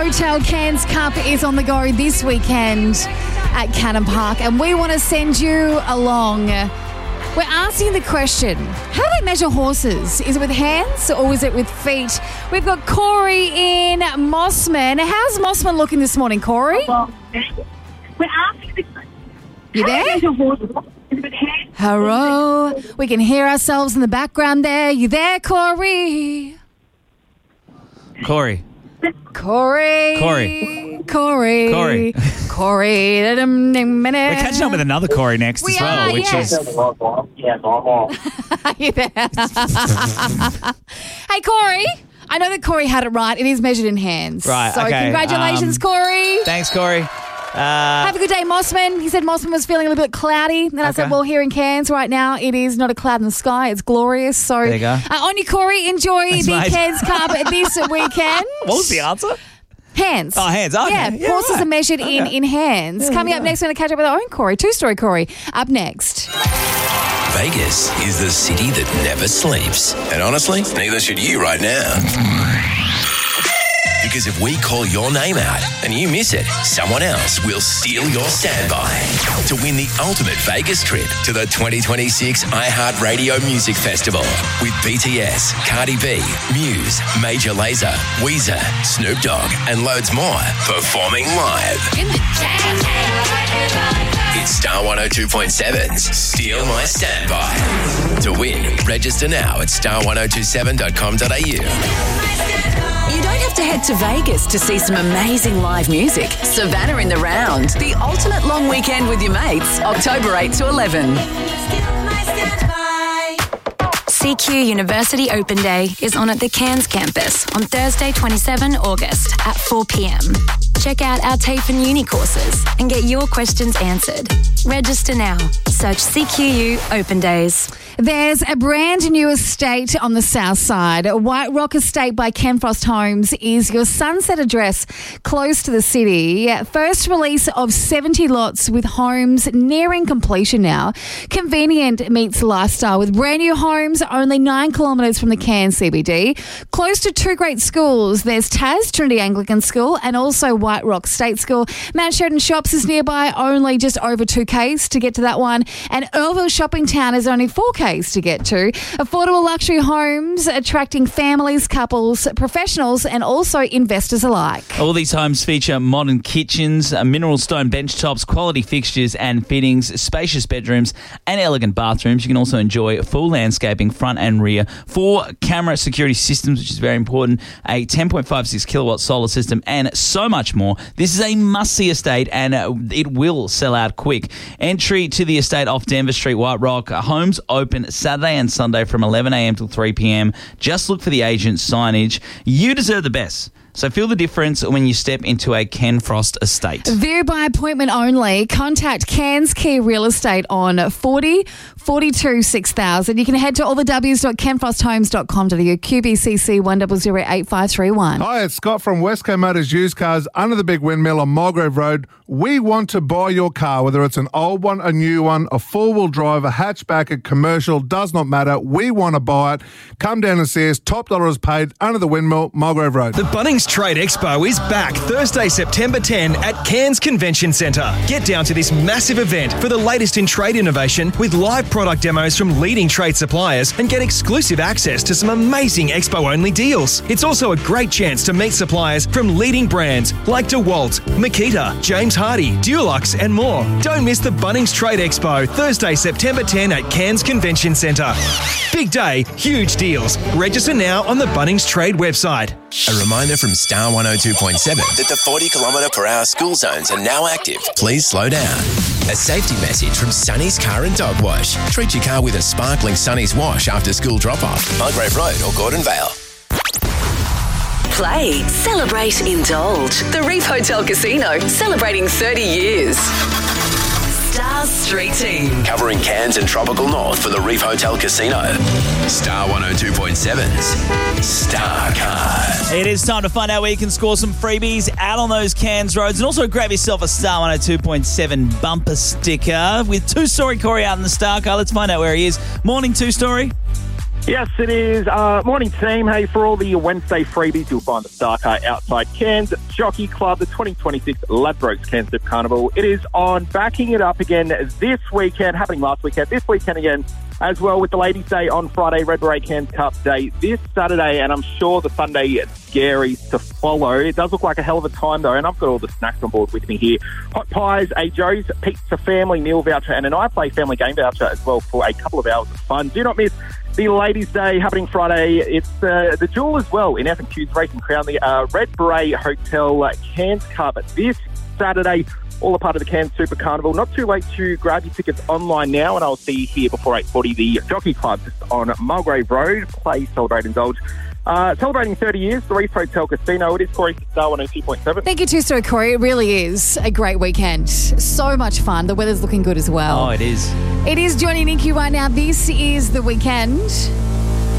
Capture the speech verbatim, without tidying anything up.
Hotel Cairns Cup is on the go this weekend at Cannon Park, and we want to send you along. We're asking the question, how do they measure horses? Is it with hands or is it with feet? We've got Corey in Mossman. How's Mossman looking this morning, Corey? We're asking the question. You there? How do they measure horses? Is it with hands? Hello. We can hear ourselves in the background there. You there, Corey? Corey. Corey. Corey. Corey. Corey. Corey. We're We're catching up with another Corey next We as well, are, which yes. is Yeah, normal. You there? Hey, Corey. I know that Corey had it right. It is measured in hands. Right, So okay, congratulations, um, Corey. thanks, Corey. Uh, Have a good day, Mossman. He said Mossman was feeling a little bit cloudy. And I said, Okay. well, here in Cairns right now, it is not a cloud in the sky. It's glorious. So There you go. Uh, on you, Corey. Enjoy Thanks, the mate. Cairns Cup this weekend. what was the answer? Hands. Oh, hands. Okay. Yeah, Yeah, horses right. are measured in, Okay. in hands. Coming up next, we're going to catch up with our own Corey. Two-story Corey. Up next. Vegas is the city that never sleeps. And honestly, neither should you right now. Because if we call your name out and you miss it, someone else will steal your standby to win the ultimate Vegas trip to the twenty twenty-six iHeartRadio Music Festival with B T S, Cardi B, Muse, Major Lazer, Weezer, Snoop Dogg, and loads more performing live. It's Star one oh two point seven's Steal My Standby. To win, register now at star ten twenty-seven dot com dot a u. You don't have to head to Vegas to see some amazing live music. Savannah in the Round. The ultimate long weekend with your mates. October eighth to eleven. C Q University Open Day is on at the Cairns campus on Thursday, the twenty-seventh of August at four p.m. Check out our TAFE and Uni courses and get your questions answered. Register now. Search C Q U Open Days. There's a brand new estate on the south side. White Rock Estate by Ken Frost Homes is your sunset address close to the city. First release of seventy lots with homes nearing completion now. Convenient meets lifestyle with brand new homes only nine kilometres from the Cairns C B D. Close to two great schools. There's Taz, Trinity Anglican School, and also White Rock State School. Mount Sheridan Shops is nearby, only just over two kays to get to that one. And Earlville Shopping Town is only four kays to get to. Affordable luxury homes attracting families, couples, professionals, and also investors alike. All these homes feature modern kitchens, uh, mineral stone bench tops, quality fixtures and fittings, spacious bedrooms and elegant bathrooms. You can also enjoy full landscaping front and rear, four camera security systems, which is very important, a ten point five six kilowatt solar system and so much more. This is a must-see estate and uh, it will sell out quick. Entry to the estate off Denver Street, White Rock. Homes open Saturday and Sunday from eleven a.m. till three p.m. Just look for the agent's signage. You deserve the best. So feel the difference when you step into a Ken Frost estate. View by appointment only. Contact Cairns Key Real Estate on forty forty-two six thousand. You can head to all the w's dot ken frost homes dot com dot a u. Q B C C one zero zero eight five three one. Hi, it's Scott from Westco Motors Used Cars under the Big Windmill on Mulgrave Road. We want to buy your car, whether it's an old one, a new one, a four-wheel drive, a hatchback, a commercial, does not matter. We want to buy it. Come down and see us. Top dollar is paid under the Windmill, Mulgrave Road. The Bunnings Trade Expo is back Thursday, September tenth at Cairns Convention Centre. Get down to this massive event for the latest in trade innovation with live product demos from leading trade suppliers and get exclusive access to some amazing expo-only deals. It's also a great chance to meet suppliers from leading brands like DeWalt, Makita, James Hardie, Dulux and more. Don't miss the Bunnings Trade Expo Thursday, September tenth at Cairns Convention Centre. Big day, huge deals. Register now on the Bunnings Trade website. A reminder from Star one oh two point seven that the forty kilometre per hour school zones are now active. Please slow down. A safety message from Sunny's Car and Dog Wash. Treat your car with a sparkling Sunny's Wash after school drop-off. Mulgrave Road or Gordon Vale. Play, celebrate, indulge. The Reef Hotel Casino, celebrating thirty years. Stars Street Team. Covering Cairns and Tropical North for the Reef Hotel Casino. Star one oh two point seven's Star Card. It is time to find out where you can score some freebies out on those Cairns roads and also grab yourself a Star one oh two point seven bumper sticker with Two-Story Corey out in the Star Car. Let's find out where he is. Morning, Two-Story. Yes, it is. Uh, morning, team. Hey, for all the Wednesday freebies, you'll find the Star Car outside Cairns Jockey Club, the twenty twenty-six Ladbrokes Cairns Super Carnival. It is on, backing it up again this weekend, happening last weekend, this weekend again, as well with the Ladies' Day on Friday, Red Beret Cairns Cup Day this Saturday, and I'm sure the Sunday scaries to follow. It does look like a hell of a time, though, and I've got all the snacks on board with me here. Hot pies, a Joe's Pizza family meal voucher, and an iPlay family game voucher as well for a couple of hours of fun. Do not miss the Ladies' Day happening Friday. It's uh, the Jewel as well in F and Q's Racing Crown, the uh, Red Beret Hotel Cairns Cup this Saturday. All a part of the Cairns Super Carnival. Not too late to grab your tickets online now, and I'll see you here before eight forty. The Jockey Club just on Mulgrave Road. Play, celebrate, indulge. Uh, celebrating thirty years, the Reef Hotel Casino. It is Corey for Star one oh two point seven. Thank you too, Sir Corey. It really is a great weekend. So much fun. The weather's looking good as well. Oh, it is. It is Johnny and Nikki right now. This is The Weekend.